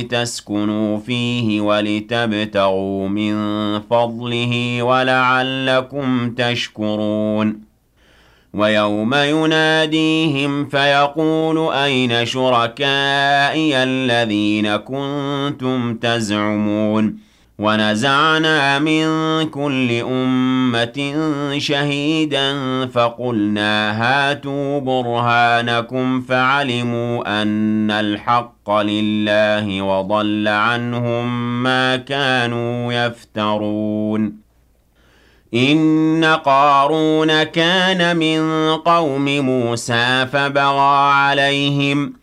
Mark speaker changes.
Speaker 1: لتسكنوا فيه ولتبتغوا من فضله ولعلكم تشكرون ويوم يناديهم فيقول أين شركائي الذين كنتم تزعمون ونزعنا من كل أمة شهيدا فقلنا هاتوا برهانكم فعلموا أن الحق لله وضل عنهم ما كانوا يفترون إن قارون كان من قوم موسى فبغى عليهم